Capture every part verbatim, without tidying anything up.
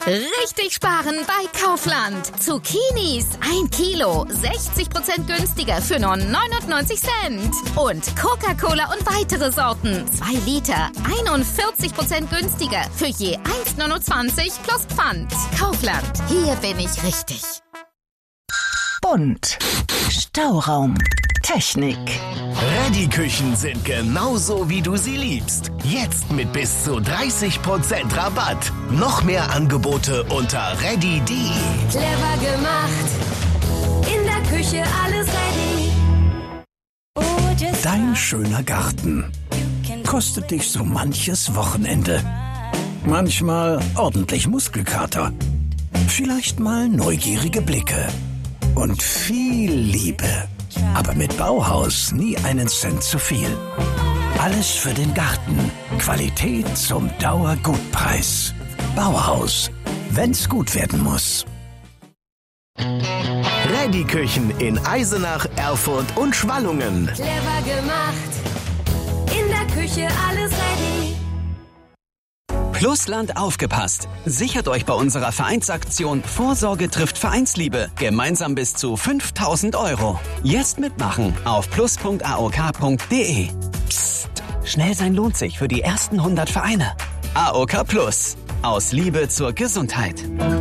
Richtig sparen bei Kaufland. Zucchinis ein Kilo, sechzig Prozent günstiger für nur neunundneunzig Cent. Und Coca-Cola und weitere Sorten, zwei Liter, einundvierzig Prozent günstiger für je eins neunundzwanzig plus Pfand. Kaufland, hier bin ich richtig. Bunt. Stauraum. Technik. Reddy-Küchen sind genauso, wie du sie liebst. Jetzt mit bis zu dreißig Prozent Rabatt. Noch mehr Angebote unter reddy punkt de. Clever gemacht. In der Küche alles ready. Dein schöner Garten kostet dich so manches Wochenende. Manchmal ordentlich Muskelkater. Vielleicht mal neugierige Blicke. Und viel Liebe. Aber mit Bauhaus nie einen Cent zu viel. Alles für den Garten. Qualität zum Dauergutpreis. Bauhaus. Wenn's gut werden muss. Reddy-Küchen in Eisenach, Erfurt und Schwallungen. Clever gemacht. In der Küche alles ready. Plusland aufgepasst. Sichert euch bei unserer Vereinsaktion Vorsorge trifft Vereinsliebe. Gemeinsam bis zu fünftausend Euro. Jetzt mitmachen auf plus punkt a o k punkt de. Psst, schnell sein lohnt sich für die ersten hundert Vereine. A O K Plus. Aus Liebe zur Gesundheit.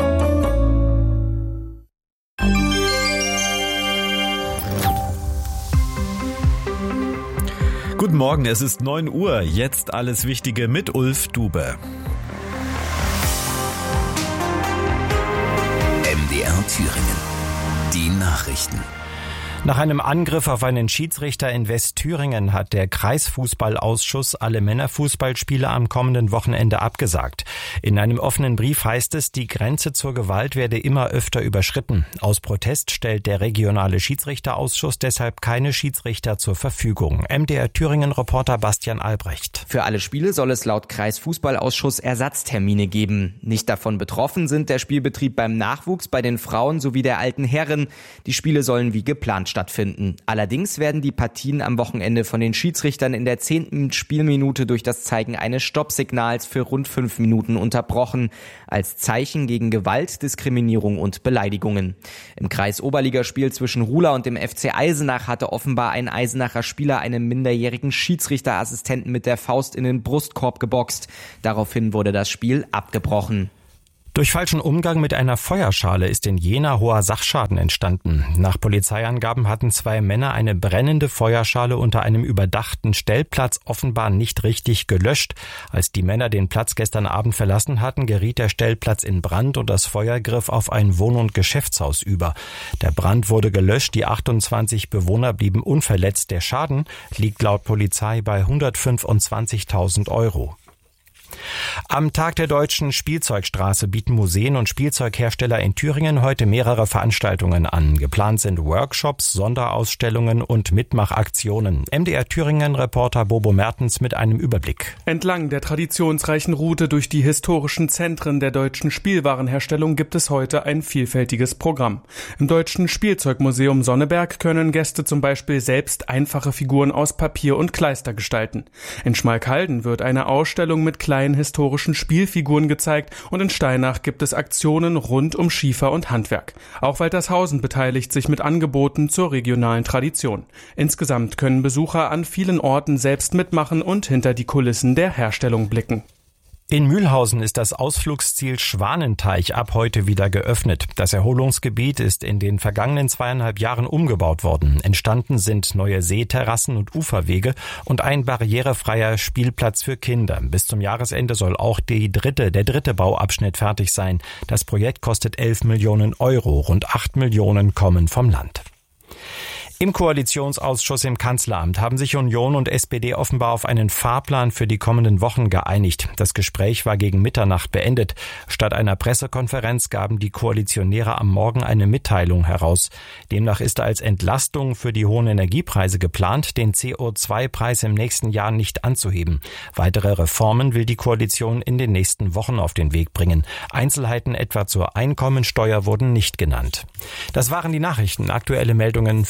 Guten Morgen, es ist neun Uhr. Jetzt alles Wichtige mit Ulf Dube. M D R Thüringen. Die Nachrichten. Nach einem Angriff auf einen Schiedsrichter in Westthüringen hat der Kreisfußballausschuss alle Männerfußballspiele am kommenden Wochenende abgesagt. In einem offenen Brief heißt es, die Grenze zur Gewalt werde immer öfter überschritten. Aus Protest stellt der regionale Schiedsrichterausschuss deshalb keine Schiedsrichter zur Verfügung. M D R Thüringen-Reporter Bastian Albrecht. Für alle Spiele soll es laut Kreisfußballausschuss Ersatztermine geben. Nicht davon betroffen sind der Spielbetrieb beim Nachwuchs, bei den Frauen sowie der alten Herren. Die Spiele sollen wie geplant stattfinden. Allerdings werden die Partien am Wochenende von den Schiedsrichtern in der zehnten Spielminute durch das Zeigen eines Stoppsignals für rund fünf Minuten unterbrochen, als Zeichen gegen Gewalt, Diskriminierung und Beleidigungen. Im Kreis-Oberligaspiel zwischen Ruhla und dem F C Eisenach hatte offenbar ein Eisenacher Spieler einem minderjährigen Schiedsrichterassistenten mit der Faust in den Brustkorb geboxt. Daraufhin wurde das Spiel abgebrochen. Durch falschen Umgang mit einer Feuerschale ist in Jena hoher Sachschaden entstanden. Nach Polizeiangaben hatten zwei Männer eine brennende Feuerschale unter einem überdachten Stellplatz offenbar nicht richtig gelöscht. Als die Männer den Platz gestern Abend verlassen hatten, geriet der Stellplatz in Brand und das Feuer griff auf ein Wohn- und Geschäftshaus über. Der Brand wurde gelöscht, die achtundzwanzig Bewohner blieben unverletzt. Der Schaden liegt laut Polizei bei hundertfünfundzwanzigtausend Euro. Am Tag der Deutschen Spielzeugstraße bieten Museen und Spielzeughersteller in Thüringen heute mehrere Veranstaltungen an. Geplant sind Workshops, Sonderausstellungen und Mitmachaktionen. M D R Thüringen-Reporter Bobo Mertens mit einem Überblick. Entlang der traditionsreichen Route durch die historischen Zentren der deutschen Spielwarenherstellung gibt es heute ein vielfältiges Programm. Im Deutschen Spielzeugmuseum Sonneberg können Gäste zum Beispiel selbst einfache Figuren aus Papier und Kleister gestalten. In Schmalkalden wird eine Ausstellung mit kleinen historischen Spielfiguren gezeigt und in Steinach gibt es Aktionen rund um Schiefer und Handwerk. Auch Waltershausen beteiligt sich mit Angeboten zur regionalen Tradition. Insgesamt können Besucher an vielen Orten selbst mitmachen und hinter die Kulissen der Herstellung blicken. In Mühlhausen ist das Ausflugsziel Schwanenteich ab heute wieder geöffnet. Das Erholungsgebiet ist in den vergangenen zweieinhalb Jahren umgebaut worden. Entstanden sind neue Seeterrassen und Uferwege und ein barrierefreier Spielplatz für Kinder. Bis zum Jahresende soll auch die dritte, der dritte Bauabschnitt fertig sein. Das Projekt kostet elf Millionen Euro. Rund acht Millionen kommen vom Land. Im Koalitionsausschuss im Kanzleramt haben sich Union und S P D offenbar auf einen Fahrplan für die kommenden Wochen geeinigt. Das Gespräch war gegen Mitternacht beendet. Statt einer Pressekonferenz gaben die Koalitionäre am Morgen eine Mitteilung heraus. Demnach ist als Entlastung für die hohen Energiepreise geplant, den C O zwei Preis im nächsten Jahr nicht anzuheben. Weitere Reformen will die Koalition in den nächsten Wochen auf den Weg bringen. Einzelheiten etwa zur Einkommensteuer wurden nicht genannt. Das waren die Nachrichten. Aktuelle Meldungen finden Sie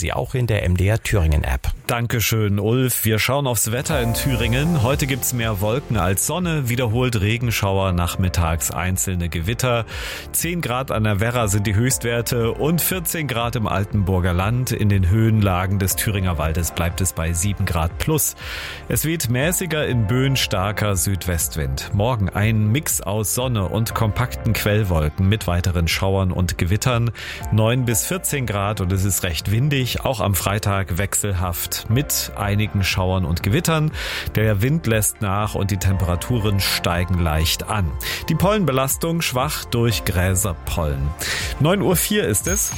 Sie auch in der M D R Thüringen App. Dankeschön, Ulf. Wir schauen aufs Wetter in Thüringen. Heute gibt's mehr Wolken als Sonne, wiederholt Regenschauer, nachmittags einzelne Gewitter. zehn Grad an der Werra sind die Höchstwerte und vierzehn Grad im Altenburger Land. In den Höhenlagen des Thüringer Waldes bleibt es bei sieben Grad plus. Es weht mäßiger in Böen starker Südwestwind. Morgen ein Mix aus Sonne und kompakten Quellwolken mit weiteren Schauern und Gewittern. neun bis vierzehn Grad und es ist recht windig, auch am Freitag wechselhaft mit einigen Schauern und Gewittern. Der Wind lässt nach und die Temperaturen steigen leicht an. Die Pollenbelastung schwach durch Gräserpollen. neun Uhr vier ist es.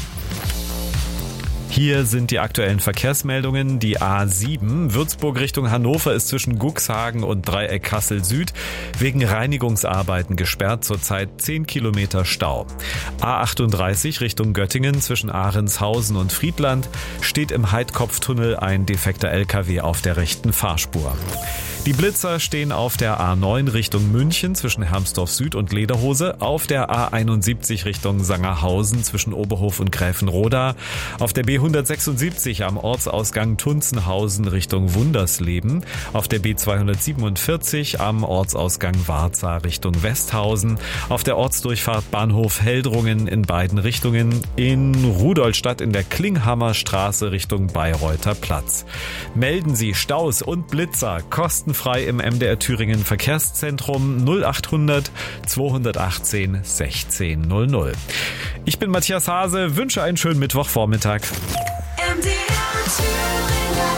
Hier sind die aktuellen Verkehrsmeldungen. Die A sieben, Würzburg Richtung Hannover, ist zwischen Guxhagen und Dreieck Kassel Süd wegen Reinigungsarbeiten gesperrt, zurzeit zehn Kilometer Stau. A achtunddreißig Richtung Göttingen zwischen Ahrenshausen und Friedland steht im Heidkopftunnel ein defekter L K W auf der rechten Fahrspur. Die Blitzer stehen auf der A neun Richtung München zwischen Hermsdorf Süd und Lederhose, auf der A einundsiebzig Richtung Sangerhausen zwischen Oberhof und Gräfenroda, auf der B hundertsechsundsiebzig am Ortsausgang Tunzenhausen Richtung Wundersleben, auf der B zweihundertsiebenundvierzig am Ortsausgang Warza Richtung Westhausen, auf der Ortsdurchfahrt Bahnhof Heldrungen in beiden Richtungen, in Rudolstadt in der Klinghammer Straße Richtung Bayreuther Platz. Melden Sie Staus und Blitzer kostenfrei im M D R Thüringen Verkehrszentrum null achthundert zweihundertachtzehn sechzehn null null. Ich bin Matthias Hase, wünsche einen schönen Mittwochvormittag. M D R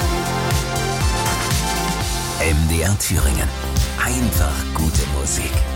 Thüringen. M D R Thüringen. Einfach gute Musik.